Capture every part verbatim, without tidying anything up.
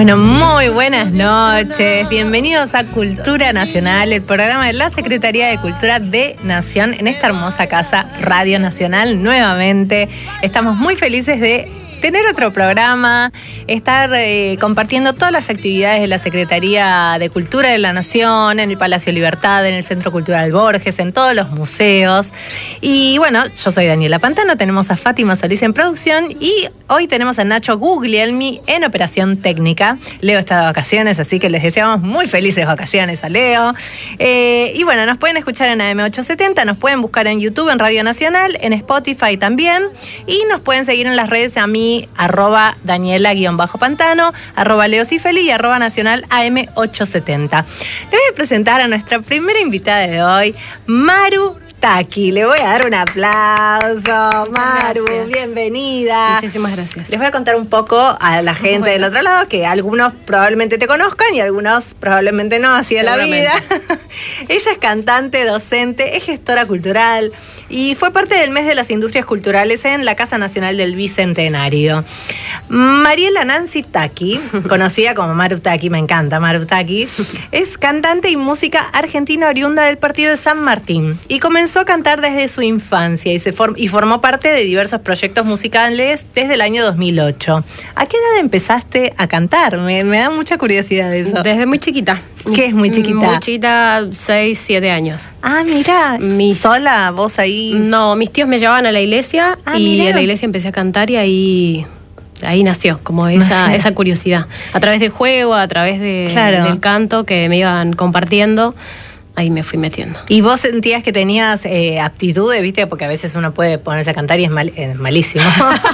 Bueno, muy buenas noches. Bienvenidos a Cultura Nacional, el programa de la Secretaría de Cultura de Nación en esta hermosa casa Radio Nacional. Nuevamente estamos muy felices de tener otro programa, estar eh, compartiendo todas las actividades de la Secretaría de Cultura de la Nación, en el Palacio Libertad, en el Centro Cultural Borges, en todos los museos. Y bueno, yo soy Daniela Pantano, tenemos a Fátima Solís en producción y hoy tenemos a Nacho Guglielmi en operación técnica. Leo está de vacaciones, así que les deseamos muy felices vacaciones a Leo. Eh, y bueno, nos pueden escuchar en A M ochocientos setenta, nos pueden buscar en YouTube, en Radio Nacional, en Spotify también, y nos pueden seguir en las redes a mí, arroba Daniela-Pantano, arroba Leo Cifeli y arroba Nacional A M ochocientos setenta. Les voy a presentar a nuestra primera invitada de hoy, Maru Taki. Le voy a dar un aplauso. Maru, gracias. Bienvenida. Muchísimas gracias. Les voy a contar un poco a la gente bueno. del otro lado, que algunos probablemente te conozcan y algunos probablemente no, así de la vida. Ella es cantante, docente, es gestora cultural y fue parte del mes de las industrias culturales en la Casa Nacional del Bicentenario. Mariela Nancy Taki, conocida como Maru Taki, me encanta Maru Taki, es cantante y música argentina oriunda del partido de San Martín y comenzó a cantar desde su infancia y, se form- y formó parte de diversos proyectos musicales desde el año dos mil ocho. ¿A qué edad empezaste a cantar? Me, me da mucha curiosidad eso. Desde muy chiquita. ¿Qué es muy chiquita? Muy chiquita, seis, siete años. Ah, mira, Mi... ¿sola vos ahí? No, mis tíos me llevaban a la iglesia ah, y mirá. en la iglesia empecé a cantar y ahí... Ahí nació, como esa, esa curiosidad. A través del juego, a través de, claro. del canto que me iban compartiendo, ahí me fui metiendo. ¿Y vos sentías que tenías eh, aptitudes, viste? Porque a veces uno puede ponerse a cantar y es, mal, es malísimo.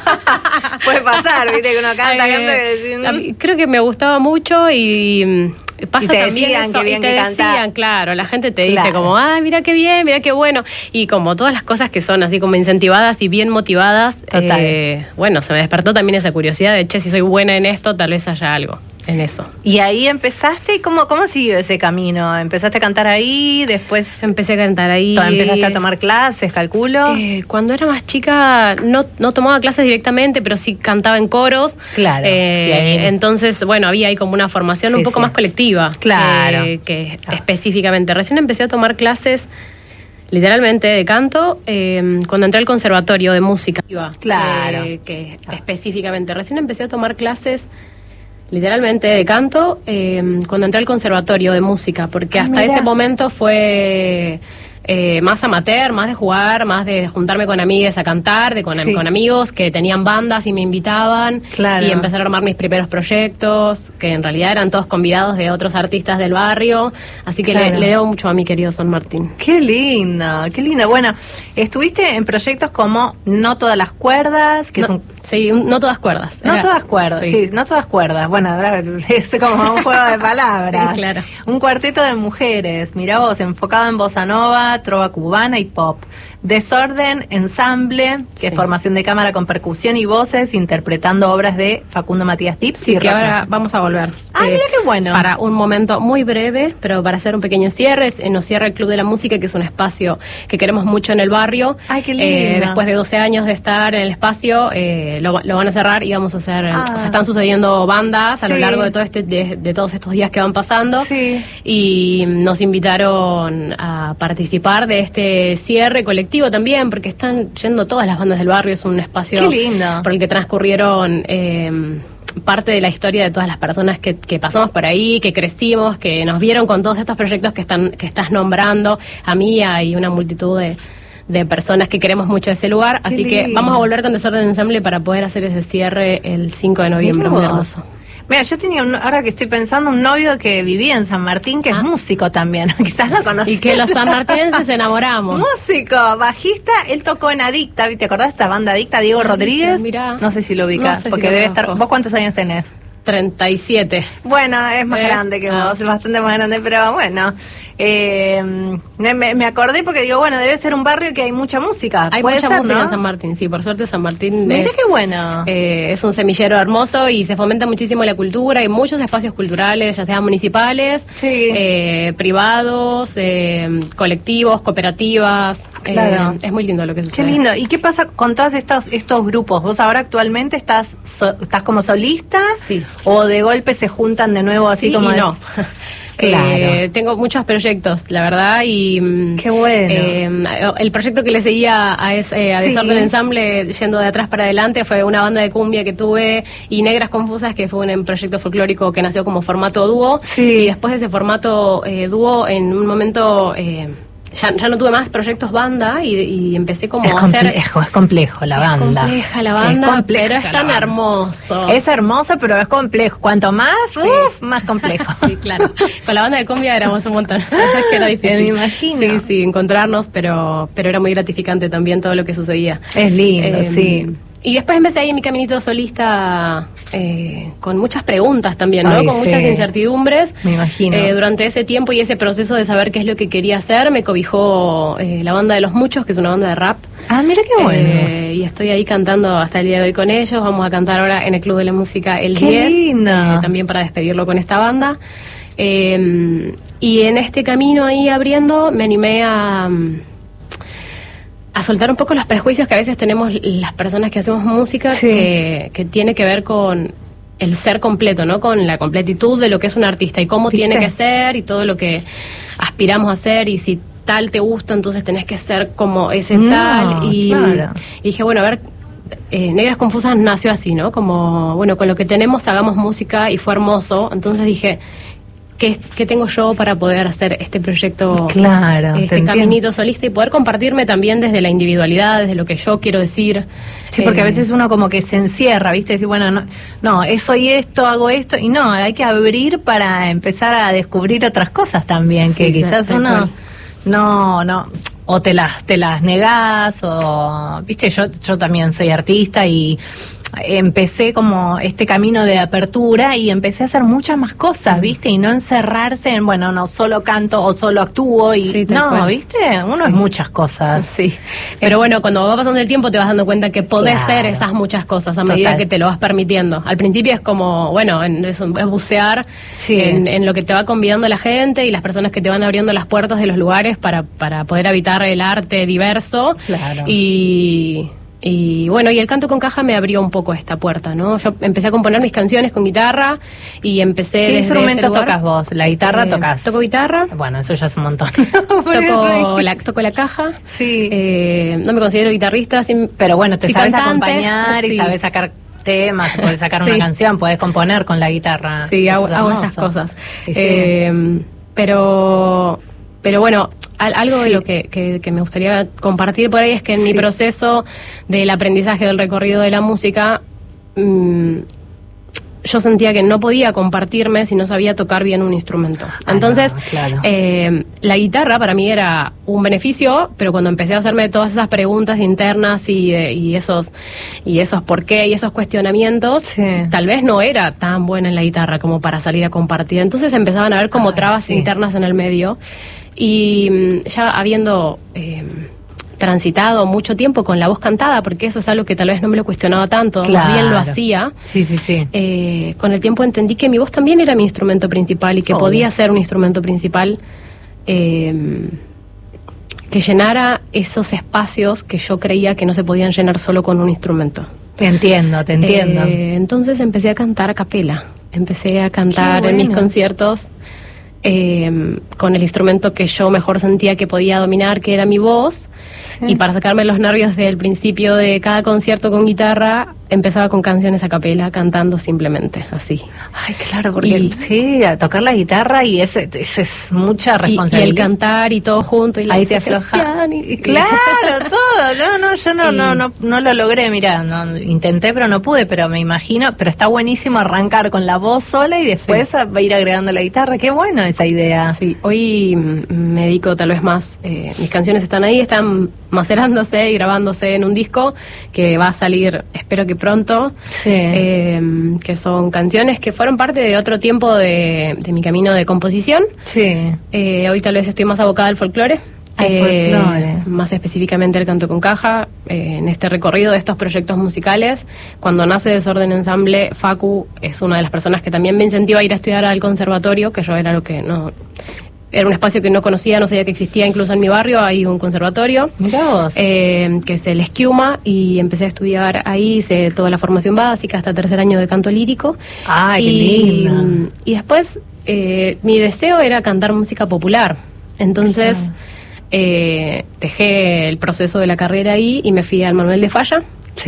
Puede pasar, viste, que uno canta, eh, canta y decís, creo que me gustaba mucho y... Pasa y te también decían eso, que bien y te que decían, canta. claro, la gente te claro. dice como, ah, mira qué bien, mira qué bueno. Y como todas las cosas que son así como incentivadas y bien motivadas, total. Eh, bueno, se me despertó también esa curiosidad de, che, si soy buena en esto, tal vez haya algo en eso. Y ahí empezaste, ¿y cómo, cómo siguió ese camino? ¿Empezaste a cantar ahí, después Empecé a cantar ahí. empezaste a tomar clases, calculo? Eh, cuando era más chica no, no tomaba clases directamente, pero sí cantaba en coros. Claro. Eh, y ahí... Entonces, bueno, había ahí como una formación sí, un poco sí. más colectiva. Claro. Eh, que ah. específicamente. Recién empecé a tomar clases literalmente de canto eh, cuando entré al conservatorio de música. Claro. Eh, que ah. específicamente. Recién empecé a tomar clases literalmente de canto eh, cuando entré al conservatorio de música, porque hasta Mira. ese momento fue eh, más amateur, más de jugar, más de juntarme con amigas a cantar, de con, sí. con amigos que tenían bandas y me invitaban, claro. y empezar a armar mis primeros proyectos, que en realidad eran todos convidados de otros artistas del barrio, así que claro. le, le debo mucho a mi querido San Martín. Qué lindo, qué lindo. Bueno, estuviste en proyectos como No Todas las Cuerdas, que no, es un... Sí, no todas cuerdas. No Era, todas cuerdas, sí. sí, no todas cuerdas. Bueno, es como un juego de palabras. Sí, claro. Un cuarteto de mujeres, mirá vos, enfocado en bossa nova, trova cubana y pop. Desorden, ensamble, que sí. es formación de cámara con percusión y voces, interpretando obras de Facundo Matías Tips. Sí, y que rock. ahora vamos a volver. Ah, eh, mira qué bueno. Para un momento muy breve, pero para hacer un pequeño cierre, nos cierra el Club de la Música, que es un espacio que queremos mucho en el barrio. Ay, qué lindo. Eh, después de doce años de estar en el espacio, eh, lo, lo van a cerrar y vamos a hacer, ah. o sea, están sucediendo bandas a sí. lo largo de todo este, de, de todos estos días que van pasando. Sí. Y nos invitaron a participar de este cierre colectivo también, porque están yendo todas las bandas del barrio, es un espacio qué lindo. por el que transcurrieron eh, parte de la historia de todas las personas que, que pasamos por ahí, que crecimos, que nos vieron con todos estos proyectos que están que estás nombrando, a mí y una multitud de, de personas que queremos mucho ese lugar, qué así lindo. que vamos a volver con Desorden Ensemble para poder hacer ese cierre el cinco de noviembre, muy hermoso. Mira, yo tenía, un, ahora que estoy pensando, un novio que vivía en San Martín, que ah. es músico también, quizás lo conocés. Y que los sanmartinenses enamoramos. Músico, bajista, él tocó en Adicta, ¿te acordás de esta banda Adicta? Diego Adicta, Rodríguez, mirá. No sé si lo ubicas, no sé porque si debe conozco. estar... ¿Vos cuántos años tenés? treinta y siete. Bueno, es más ¿Eh? grande que ah. vos, es bastante más grande, pero bueno... Eh, Me, me acordé porque digo, bueno, debe ser un barrio que hay mucha música. Hay ¿Puede mucha ser, música no? en San Martín, sí, por suerte San Martín Mira es, qué bueno. eh, es un semillero hermoso y se fomenta muchísimo la cultura. Hay muchos espacios culturales, ya sean municipales, Sí. eh, privados, eh, colectivos, cooperativas. Claro. Eh, es muy lindo lo que sucede. Qué lindo. ¿Y qué pasa con todos estos estos grupos? ¿Vos ahora actualmente estás so- estás como solista? Sí. ¿O de golpe se juntan de nuevo así Sí como y de- no. Claro. Eh, tengo muchos proyectos, la verdad, y mm, Qué bueno. eh, el proyecto que le seguía a, es, eh, a Sí. Desorden Ensemble, yendo de atrás para adelante, fue una banda de cumbia que tuve, y Negras Confusas, que fue un proyecto folclórico que nació como formato dúo, Sí. y después de ese formato eh, dúo, en un momento... Eh, Ya, ya no tuve más proyectos banda y, y empecé como Es a hacer... complejo, es complejo la Es banda. compleja la banda, Es compleja pero es la tan banda. hermoso. Es hermoso, pero es complejo. Cuanto más, uff, más complejo. Sí, claro. Con la banda de cumbia éramos un montón. que era difícil. Me imagino. Sí, sí, encontrarnos, pero, pero era muy gratificante también todo lo que sucedía. Es lindo, Eh, sí. Y después empecé ahí en mi caminito solista eh, con muchas preguntas también, ¿no? Ay, con sí. muchas incertidumbres. Me imagino. Eh, durante ese tiempo y ese proceso de saber qué es lo que quería hacer, me cobijó eh, la banda de Los Muchos, que es una banda de rap. Ah, mira qué bueno. Eh, y estoy ahí cantando hasta el día de hoy con ellos. Vamos a cantar ahora en el Club de la Música el ¡Qué diez. lindo! eh, también para despedirlo con esta banda. Eh, y en este camino ahí abriendo me animé a, a soltar un poco los prejuicios que a veces tenemos las personas que hacemos música, Sí. que, que tiene que ver con el ser completo, ¿no? Con la completitud de lo que es un artista y cómo ¿Viste? tiene que ser y todo lo que aspiramos a hacer, y si tal te gusta, entonces tenés que ser como ese No, tal. Y, claro. y dije, bueno, a ver, eh, Negras Confusas nació así, ¿no? Como, bueno, con lo que tenemos hagamos música, y fue hermoso. Entonces dije, ¿qué, qué tengo yo para poder hacer este proyecto, Claro, te este entiendo. caminito solista, y poder compartirme también desde la individualidad, desde lo que yo quiero decir? Sí, porque Eh, a veces uno como que se encierra, ¿viste? Decir, bueno, no, no, eh, soy esto, hago esto, y no, hay que abrir para empezar a descubrir otras cosas también, Sí, que quizás tal uno cual. no, no, o te las, te las negás, o, viste, yo, yo también soy artista y empecé como este camino de apertura y empecé a hacer muchas más cosas, ¿viste? Y no encerrarse en, bueno, no, solo canto o solo actúo y Sí, tal no, cual. ¿viste? Uno Sí. es muchas cosas. Sí, pero bueno, cuando va pasando el tiempo te vas dando cuenta que podés Claro. ser esas muchas cosas a medida Total. que te lo vas permitiendo. Al principio es como, bueno, en- es, es bucear Sí. en, en lo que te va convidando la gente y las personas que te van abriendo las puertas de los lugares para, para poder habitar el arte diverso. Claro. Y... Y bueno, y el canto con caja me abrió un poco esta puerta, ¿no? Yo empecé a componer mis canciones con guitarra y empecé ¿Qué desde instrumentos ese lugar. tocas vos? ¿La guitarra Eh, tocas? Toco guitarra, Bueno, eso ya es un montón. toco la, toco la caja. Sí. Eh, no me considero guitarrista, sí, Pero bueno, te sí sabes cantante, acompañar y sí. sabes sacar temas, podés sacar Sí. una canción, podés componer con la guitarra. Sí, Eso hago, es hago hermoso. esas cosas. Y sí. Eh, pero, pero bueno, al- algo Sí. de lo que, que- que me gustaría compartir por ahí es que en mi Sí. proceso del aprendizaje del recorrido de la música, mm, yo sentía que no podía compartirme si no sabía tocar bien un instrumento. Ah, Entonces, no, claro. eh, la guitarra para mí era un beneficio, pero cuando empecé a hacerme todas esas preguntas internas y, eh, y esos y esos por qué y esos cuestionamientos, Sí. tal vez no era tan buena en la guitarra como para salir a compartir. Entonces empezaban a haber como Ay, trabas sí. internas en el medio. Y mm, ya habiendo eh, transitado mucho tiempo con la voz cantada, porque eso es algo que tal vez no me lo cuestionaba tanto, más bien lo Claro. hacía. Sí, sí, sí. Eh, con el tiempo entendí que mi voz también era mi instrumento principal y que Obvio. podía ser un instrumento principal eh, que llenara esos espacios que yo creía que no se podían llenar solo con un instrumento. Te entiendo, te entiendo. Eh, entonces empecé a cantar a capela. Empecé a cantar Qué en mis bueno. conciertos eh, con el instrumento que yo mejor sentía que podía dominar, que era mi voz. Sí. Y para sacarme los nervios del principio de cada concierto con guitarra, empezaba con canciones a capela, cantando simplemente, así. Ay, claro, porque Y- sí, a tocar la guitarra y ese, ese es mucha Y, y responsabilidad. el cantar y todo junto. Y la Ahí te afloja. asociación y- Y claro, todo. No, no, yo no, Y- no, no, no lo logré. Mira, no, intenté, pero no pude. Pero me imagino, pero está buenísimo arrancar con la voz sola y después a- va a ir agregando la guitarra. Qué bueno esa idea. Sí, hoy mm, me dedico tal vez más, eh, mis canciones están ahí, están macerándose y grabándose en un disco que va a salir, espero que pronto, sí. eh, que son canciones que fueron parte de otro tiempo de, de mi camino de composición. Sí. Eh, hoy tal vez estoy más abocada al folclore. Al eh, folclore. Más específicamente el canto con caja. Eh, en este recorrido de estos proyectos musicales, cuando nace Desorden Ensamble, Facu es una de las personas que también me incentiva a ir a estudiar al conservatorio, que yo era lo que no... Era un espacio que no conocía, no sabía que existía, incluso en mi barrio hay un conservatorio, Mirá vos. eh, que es el Esquiuma, y empecé a estudiar ahí, hice toda la formación básica hasta tercer año de canto lírico. Ay, qué y, lindo. Y después eh, mi deseo era cantar música popular, entonces Claro. eh, dejé el proceso de la carrera ahí y me fui al Manuel de Falla.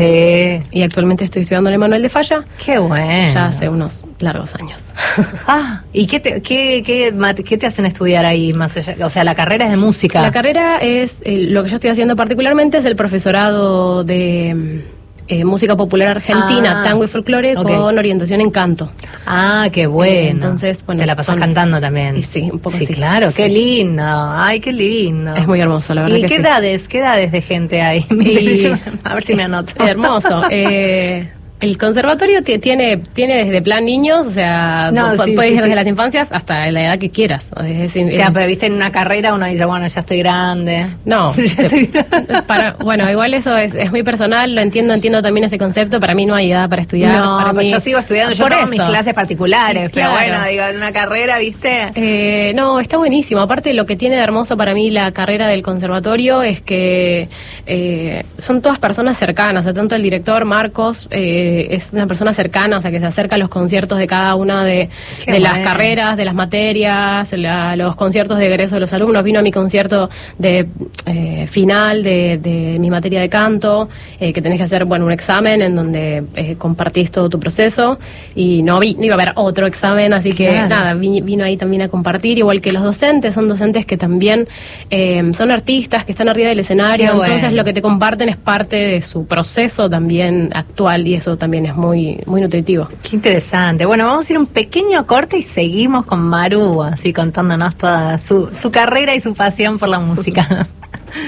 Sí. Y actualmente estoy estudiando en el Manuel de Falla, Qué bueno. ya hace unos largos años. Ah, ¿y qué te, qué, qué, mat- qué te hacen estudiar ahí más allá? O sea, la carrera es de música. La carrera es, eh, lo que yo estoy haciendo particularmente es el profesorado de mm, eh, música popular argentina, Ah, tango y folclore, ok. con orientación en canto. Ah, qué bueno. Eh, entonces, bueno, te la pasás son- cantando también. Y sí, un poco Sí, así. claro, qué Sí. lindo. Ay, qué lindo. Es muy hermoso, la verdad ¿Y que qué sí. edades, qué edades de gente hay? Y- A ver si me anoto. Hermoso. Eh, el conservatorio ti- tiene tiene desde plan niños, o sea, No, pu- sí, puedes sí, ir desde sí. las infancias hasta la edad que quieras. Es decir, Ya, eh, pero viste, en una carrera uno dice, bueno, ya estoy grande. No, Ya estoy grande. para, bueno, igual eso es, es muy personal, lo entiendo, entiendo también ese concepto. Para mí no hay edad para estudiar. No, para pero mí- yo sigo estudiando, yo Por tomo eso. mis clases particulares, pero Claro. bueno, digo, en una carrera, ¿viste? Eh, no, está buenísimo. Aparte, lo que tiene de hermoso para mí la carrera del conservatorio es que eh, son todas personas cercanas. O sea, tanto el director, Marcos, eh, es una persona cercana, o sea, que se acerca a los conciertos de cada una de, Qué de las bueno. carreras, de las materias, la- los conciertos de egreso de los alumnos. Vino a mi concierto de eh, final de, de mi materia de canto, eh, que tenés que hacer, bueno, un examen en donde eh, compartís todo tu proceso, y no, vi, no iba a haber otro examen, así que Claro. nada, vi- vino ahí también a compartir, igual que los docentes, son docentes que también eh, son artistas, que están arriba del escenario, Qué bueno. entonces lo que te comparten es parte de su proceso también actual, y eso también es muy, muy nutritivo. Qué interesante. Bueno, vamos a ir un pequeño corte y seguimos con Maru, así contándonos toda su, su carrera y su pasión por la música.